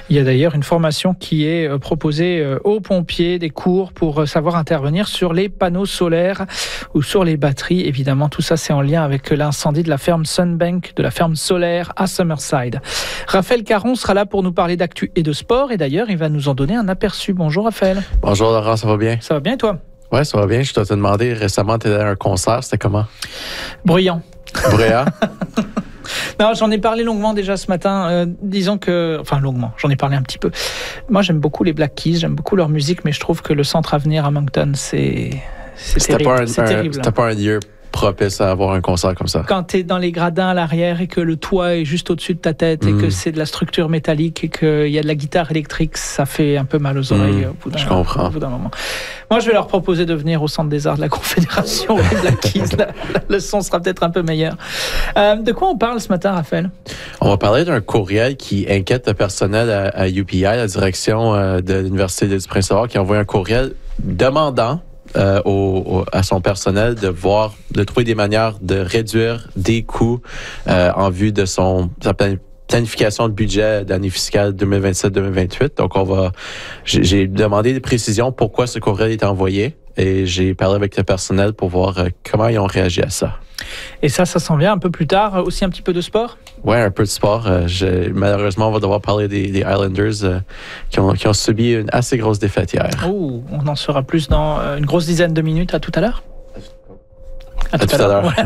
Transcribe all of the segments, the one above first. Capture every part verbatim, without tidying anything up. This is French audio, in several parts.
Il y a d'ailleurs une formation qui est proposée aux pompiers, des cours pour savoir intervenir sur les panneaux solaires ou sur les batteries. Évidemment, tout ça, c'est en lien avec l'incendie de la ferme Sunbank, de la ferme solaire à Summerside. Raphaël Caron sera là pour nous parler d'actu et de sport. Et d'ailleurs, il va nous en donner un aperçu. Bonjour Raphaël. Bonjour Laurent, ça va bien? Ça va bien et toi? Ouais, ça va bien. Je dois te demander, récemment, tu étais à un concert, c'était comment? Bruyant. Bruyant? Non, j'en ai parlé longuement déjà ce matin. Euh, disons que, enfin longuement, j'en ai parlé un petit peu. Moi, j'aime beaucoup les Black Keys, j'aime beaucoup leur musique, mais je trouve que le Centre Avenir à Moncton, c'est, c'est c'était terrible. Pas un, c'est un, terrible. C'était pas un lieu propice à avoir un concert comme ça. Quand tu es dans les gradins à l'arrière et que le toit est juste au-dessus de ta tête et mmh. que c'est de la structure métallique et qu'il y a de la guitare électrique, ça fait un peu mal aux oreilles mmh. au bout d'un, je comprends. Au bout d'un moment. Moi, je vais leur proposer de venir au Centre des Arts de la Confédération. Les Black Keys, la, la, le son sera peut-être un peu meilleur. Euh, de quoi on parle ce matin, Raphaël? On va parler d'un courriel qui inquiète le personnel à, à U P I, la direction euh, de l'Université du Prince-Édouard, qui a envoyé un courriel demandant Euh, au, au, à son personnel de voir, de trouver des manières de réduire des coûts euh, en vue de son sa planification de budget d'année fiscale deux mille vingt-sept deux mille vingt-huit. Donc, on va, j'ai, j'ai demandé des précisions pourquoi ce courriel est envoyé et j'ai parlé avec le personnel pour voir euh, comment ils ont réagi à ça. Et ça, ça s'en vient un peu plus tard. Aussi un petit peu de sport? Ouais, un peu de sport. Euh, je, malheureusement, on va devoir parler des, des Islanders euh, qui, ont, qui ont subi une assez grosse défaite hier. Oh, on en saura plus dans une grosse dizaine de minutes. À tout à l'heure. À, à tout, tout à l'heure. l'heure.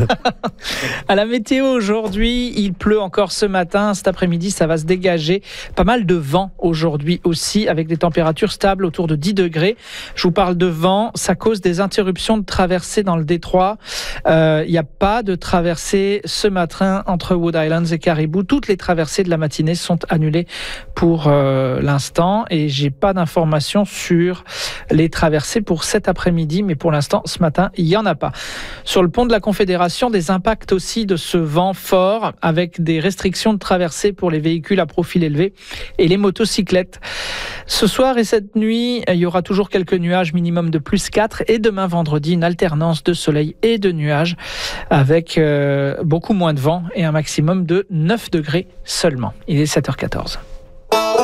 À la météo aujourd'hui, il pleut encore ce matin. Cet après-midi, ça va se dégager. Pas mal de vent aujourd'hui aussi, avec des températures stables autour de dix degrés. Je vous parle de vent. Ça cause des interruptions de traversée dans le détroit. Il euh, n'y a pas de traversée ce matin entre Wood Islands et Caribou. Toutes les traversées de la matinée sont annulées pour euh, l'instant. Et j'ai pas d'informations sur les traversées pour cet après-midi. Mais pour l'instant, ce matin, il n'y en a pas. Sur le pont de la Confédération, des impacts aussi de ce vent fort avec des restrictions de traversée pour les véhicules à profil élevé et les motocyclettes. Ce soir et cette nuit, il y aura toujours quelques nuages minimum de plus quatre et demain vendredi, une alternance de soleil et de nuages avec euh, beaucoup moins de vent et un maximum de neuf degrés seulement. Il est sept heures quatorze.